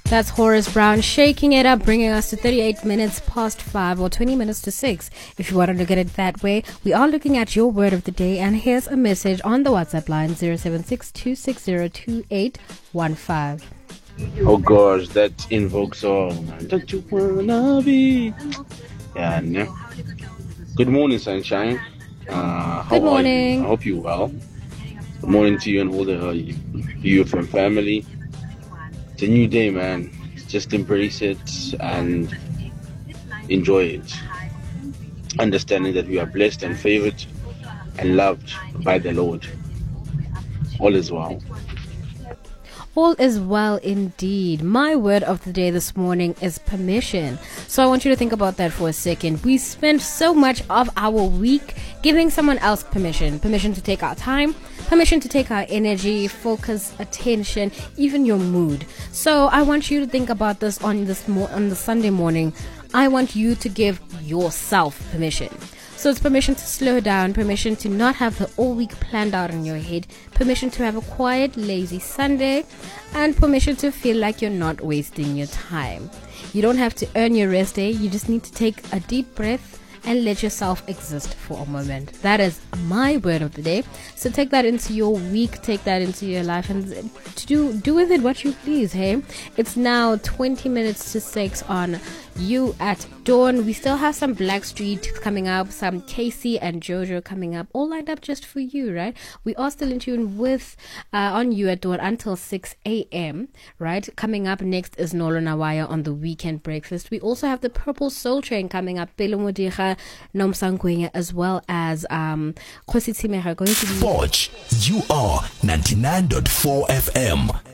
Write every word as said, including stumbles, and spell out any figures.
That's Horace Brown shaking it up, bringing us to thirty-eight minutes past five or twenty minutes to six. If you want to look at it that way, we are looking at your word of the day, and here's a message on the WhatsApp line zero seven six two six zero two eight one five. Oh gosh, that Invoke song. Don't you wanna be? Yeah, no. Good morning, sunshine. Uh, how Good morning. Are you? I hope you're well. Good morning to you and all the uh, youth and family. It's a new day, man. Just embrace it and enjoy it. Understanding that we are blessed and favored and loved by the Lord. All is well. All is well indeed. My word of the day this morning is permission. So I want you to think about that for a second. We spend so much of our week giving someone else permission. Permission to take our time, permission to take our energy, focus, attention, even your mood. So I want you to think about this on this mo- on the Sunday morning. I want you to give yourself permission. So it's permission to slow down, permission to not have the all week planned out in your head, permission to have a quiet, lazy Sunday, and permission to feel like you're not wasting your time. You don't have to earn your rest day. You just need to take a deep breath and let yourself exist for a moment. That is my word of the day. So take that into your week, take that into your life, and to do do with it what you please. Hey, it's now twenty minutes to six on You at Dawn. We still have some Blackstreet coming up, some Casey and Jojo coming up, all lined up just for you, right? We are still in tune with uh, on You at Dawn until six a.m. right? Coming up next is Nolo Nawaya on the Weekend Breakfast. We also have the Purple Soul Train coming up, Pelo Modiga, Nomsangwenya, as well as um Khosi Tsimega going to be Forge. You are ninety-nine point four F M.